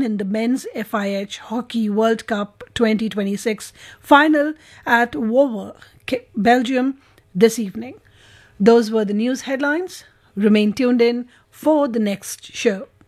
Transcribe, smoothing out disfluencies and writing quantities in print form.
seen in the Men's FIH Hockey World Cup 2026 final at Warsaw, Belgium this evening. Those were the news headlines. Remain tuned in for the next show.